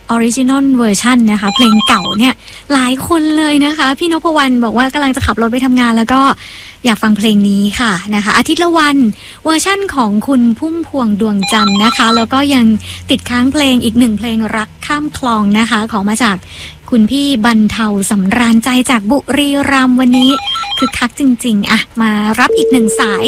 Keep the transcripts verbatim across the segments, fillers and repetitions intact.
ออริจินอลเวอร์ชันนะคะเพลงเก่าเนี่ยหลายคนเลยนะคะพี่นพวรรณบอกว่ากำลังจะขับรถไปทำงานแล้วก็อยากฟังเพลงนี้ค่ะนะคะอาทิตย์ละวันเวอร์ชั่นของคุณพุ่มพวงดวงจันทร์นะคะแล้วก็ยังติดค้างเพลงอีกหนึ่งเพลงรักข้ามคลองนะคะของมาจากคุณพี่บรรเทาสำราญใจจากบุรีรัมย์วันนี้คือคักจริงๆอะมารับอีกหนึ่งสาย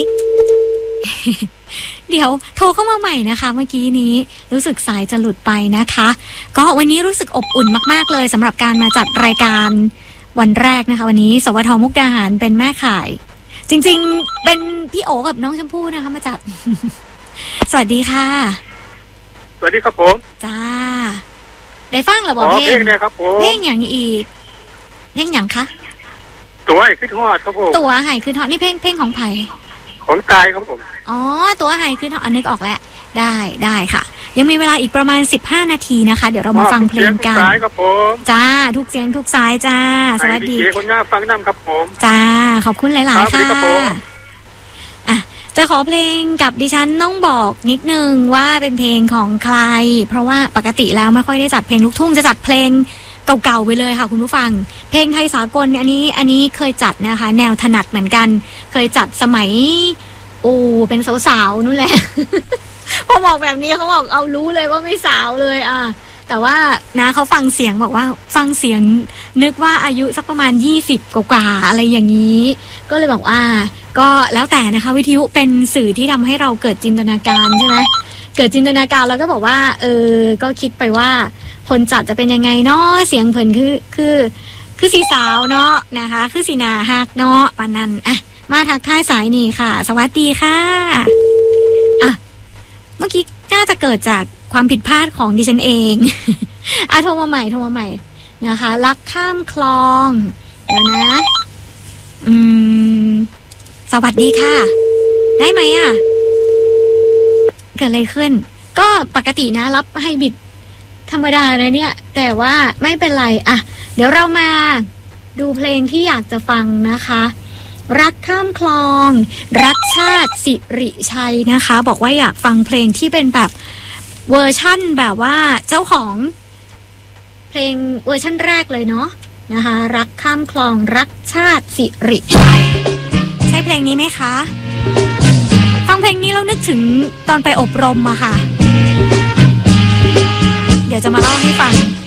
เดี๋ยวโทรเข้ามาใหม่นะคะเมื่อกี้นี้รู้สึกสายจะหลุดไปนะคะก็วันนี้รู้สึกอบอุ่นมากๆเลยสำหรับการมาจัดรายการวันแรกนะคะวันนี้สวทมุกดาหารเป็นแม่ข่ายจริงๆเป็นพี่โอกับน้องชมพู่นะคะมาจัด สวัสดีค่ะสวัสดีครับผมจ้าได้ฟังหรือเปล่าเพลงเนี่ยครับผมเพลงอย่างอีกเพลงอย่างคะตัวไห้ขึ้นทอดครับผมตัวไห้ขึ้นทอดนี่เพลงเพลงของไผ่ของตายครับผมอ๋อตัวไห้ขึ้นทอดอันนึกออกแล้วได้ได้ค่ะยังมีเวลาอีกประมาณสิบห้านาทีนะคะเดี๋ยวเรามาฟังเพลงกันจ้าทุกเสียงทุกสายจ้าสวัสดีคนง่าฟังน้ำครับผมจ้าขอบคุณหลายๆค่ะอ่ะจะขอเพลงกับดิฉันต้องบอกนิดนึงว่าเป็นเพลงของใครเพราะว่าปกติแล้วไม่ค่อยได้จัดเพลงลูกทุ่งจะจัดเพลงเก่าๆไปเลยค่ะคุณผู้ฟังเพลงไทยสากลอันนี้อันนี้เคยจัดนะคะแนวถนัดเหมือนกันเคยจัดสมัยโอ้เป็นสาวๆนู่นแหละ พอบอกแบบนี้เขาบอกเอารู้เลยว่าไม่สาวเลยอ่ะแต่ว่านะเขาฟังเสียงบอกว่าฟังเสียงนึกว่าอายุสักประมาณยี่สิบกว่าอะไรอย่างนี้ก็เลยบอกว่าก็แล้วแต่นะคะวิทยุเป็นสื่อที่ทำให้เราเกิดจินตนาการใช่ไหมเกิดจินตนาการแล้วก็บอกว่าเออก็คิดไปว่าคนจัดจะเป็นยังไงเนาะเสียงเพิ่นคือคือคือสีสาวเนาะนะคะคือสีนาฮักเนาะปานนั้นอ่ะมาทักทายสายนี่ค่ะสวัสดีค่ะอ่ะเมื่อกี้น่าจะเกิดจากความผิดพลาดของดิฉันเอง อ่ะโทรมาใหม่โทรมาใหม่นะคะรักข้ามคลองเดี๋ยวนะอืมสวัสดีค่ะได้ไหมอ่ะเกิดอะไรขึ้นก็ปกตินะรับให้บิดธรรมดาเลยเนี่ยแต่ว่าไม่เป็นไรอ่ะเดี๋ยวเรามาดูเพลงที่อยากจะฟังนะคะรักข้ามคลองรักชาติสิริชัยนะคะบอกว่าอยากฟังเพลงที่เป็นแบบเวอร์ชั่นแบบว่าเจ้าของเพลงเวอร์ชั่นแรกเลยเนาะนะคะรักข้ามคลองรักชาติสิริชัยใช่เพลงนี้ไหมคะฟังเพลงนี้เรานึกถึงตอนไปอบรมอะค่ะเดี๋ยวจะมาเล่าให้ฟัง